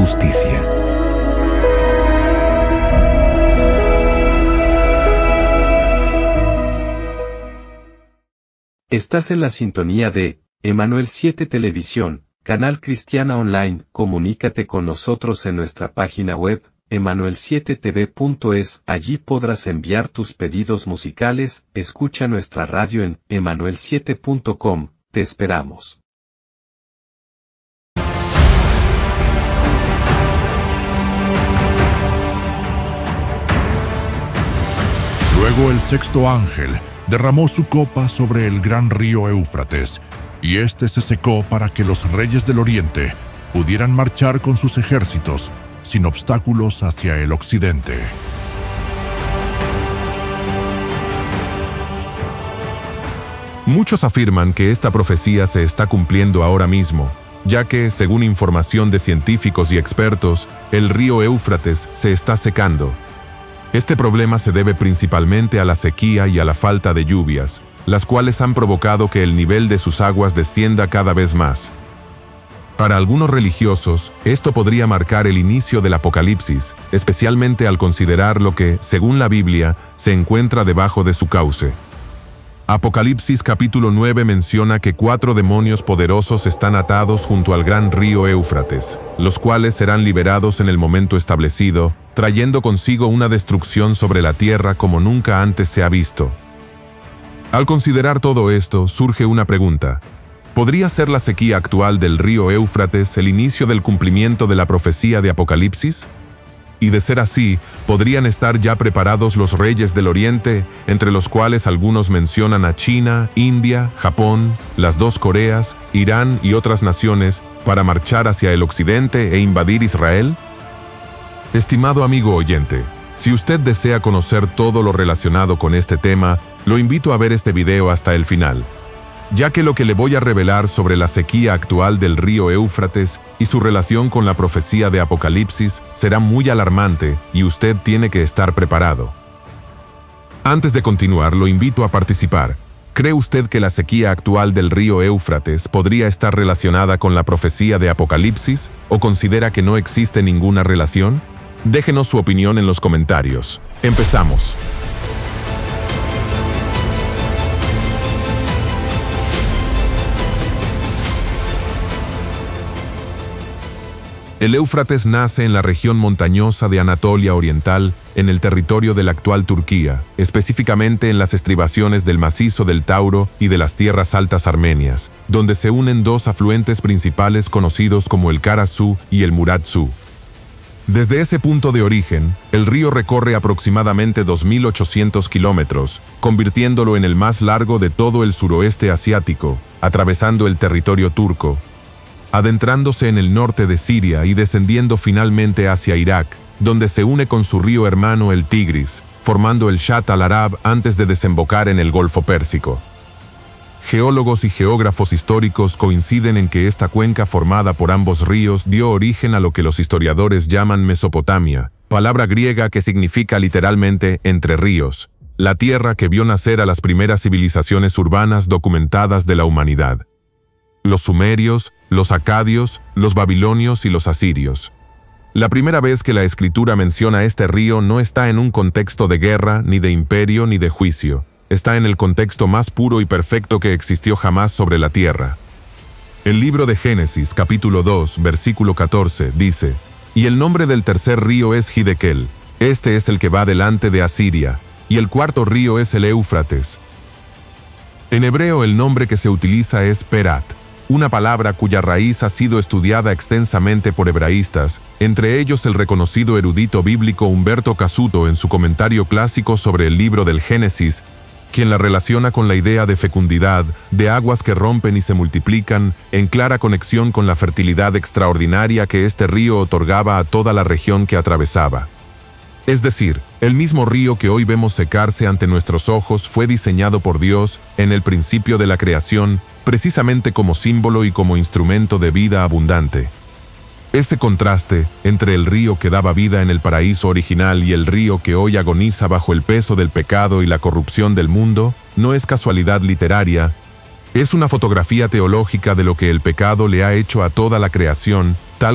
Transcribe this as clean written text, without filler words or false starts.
justicia. Estás en la sintonía de Emanuel 7 Televisión, canal cristiana online. Comunícate con nosotros en nuestra página web, emanuel7tv.es. Allí podrás enviar tus pedidos musicales. Escucha nuestra radio en emanuel7.com. Te esperamos. Luego el sexto ángel derramó su copa sobre el gran río Éufrates, y éste se secó para que los reyes del oriente pudieran marchar con sus ejércitos sin obstáculos hacia el occidente. Muchos afirman que esta profecía se está cumpliendo ahora mismo, ya que, según información de científicos y expertos, el río Éufrates se está secando. Este problema se debe principalmente a la sequía y a la falta de lluvias, las cuales han provocado que el nivel de sus aguas descienda cada vez más. Para algunos religiosos, esto podría marcar el inicio del Apocalipsis, especialmente al considerar lo que, según la Biblia, se encuentra debajo de su cauce. Apocalipsis capítulo 9 menciona que 4 demonios poderosos están atados junto al gran río Éufrates, los cuales serán liberados en el momento establecido, trayendo consigo una destrucción sobre la tierra como nunca antes se ha visto. Al considerar todo esto, surge una pregunta. ¿Podría ser la sequía actual del río Éufrates el inicio del cumplimiento de la profecía de Apocalipsis? Y de ser así, ¿podrían estar ya preparados los reyes del Oriente, entre los cuales algunos mencionan a China, India, Japón, las 2 Coreas, Irán y otras naciones, para marchar hacia el occidente e invadir Israel? Estimado amigo oyente, si usted desea conocer todo lo relacionado con este tema, lo invito a ver este video hasta el final, ya que lo que le voy a revelar sobre la sequía actual del río Éufrates y su relación con la profecía de Apocalipsis será muy alarmante y usted tiene que estar preparado. Antes de continuar, lo invito a participar. ¿Cree usted que la sequía actual del río Éufrates podría estar relacionada con la profecía de Apocalipsis o considera que no existe ninguna relación? Déjenos su opinión en los comentarios. Empezamos. El Éufrates nace en la región montañosa de Anatolia Oriental, en el territorio de la actual Turquía, específicamente en las estribaciones del macizo del Tauro y de las tierras altas armenias, donde se unen 2 afluentes principales conocidos como el Kara-Su y el Murat-Su. Desde ese punto de origen, el río recorre aproximadamente 2.800 kilómetros, convirtiéndolo en el más largo de todo el suroeste asiático, atravesando el territorio turco, adentrándose en el norte de Siria y descendiendo finalmente hacia Irak, donde se une con su río hermano el Tigris, formando el Shatt al-Arab antes de desembocar en el Golfo Pérsico. Geólogos y geógrafos históricos coinciden en que esta cuenca formada por ambos ríos dio origen a lo que los historiadores llaman Mesopotamia, palabra griega que significa literalmente entre ríos, la tierra que vio nacer a las primeras civilizaciones urbanas documentadas de la humanidad. Los sumerios, los acadios, los babilonios y los asirios. La primera vez que la escritura menciona este río no está en un contexto de guerra, ni de imperio, ni de juicio. Está en el contexto más puro y perfecto que existió jamás sobre la tierra. El libro de Génesis, capítulo 2, versículo 14, dice: «Y el nombre del tercer río es Hiddekel, este es el que va delante de Asiria, y el cuarto río es el Éufrates». En hebreo el nombre que se utiliza es Perat, una palabra cuya raíz ha sido estudiada extensamente por hebraístas, entre ellos el reconocido erudito bíblico Humberto Casuto en su comentario clásico sobre el libro del Génesis, quien la relaciona con la idea de fecundidad, de aguas que rompen y se multiplican, en clara conexión con la fertilidad extraordinaria que este río otorgaba a toda la región que atravesaba. Es decir, el mismo río que hoy vemos secarse ante nuestros ojos fue diseñado por Dios en el principio de la creación, precisamente como símbolo y como instrumento de vida abundante. Ese contraste entre el río que daba vida en el paraíso original y el río que hoy agoniza bajo el peso del pecado y la corrupción del mundo no es casualidad literaria, es una fotografía teológica de lo que el pecado le ha hecho a toda la creación